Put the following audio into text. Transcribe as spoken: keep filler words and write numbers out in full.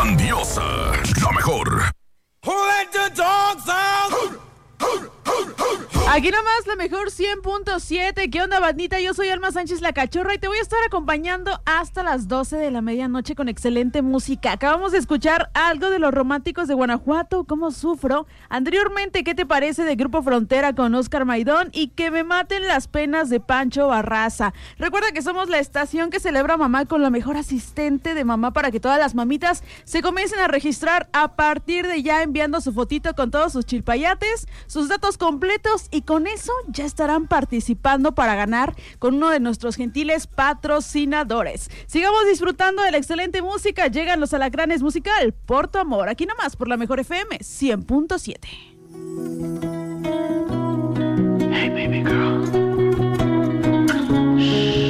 Grandiosa, la mejor. Aquí nomás la mejor cien punto siete. ¿Qué onda, bandita? Yo soy Alma Sánchez La Cachorra y te voy a estar acompañando hasta las doce de la medianoche con excelente música. Acabamos de escuchar algo de Los Románticos de Guanajuato, ¿Cómo sufro? Anteriormente, ¿qué te parece de Grupo Frontera con Oscar Maidón? Y Que me maten las penas de Pancho Barraza. Recuerda que somos la estación que celebra mamá con la mejor asistente de mamá para que todas las mamitas se comiencen a registrar a partir de ya, enviando su fotito con todos sus chilpayates, sus datos completos, y con eso ya estarán participando para ganar con uno de nuestros gentiles patrocinadores. Sigamos disfrutando de la excelente música. Llegan los Alacranes Musical por tu amor, aquí nomás por la mejor F M cien punto siete. Hey baby girl. Shh.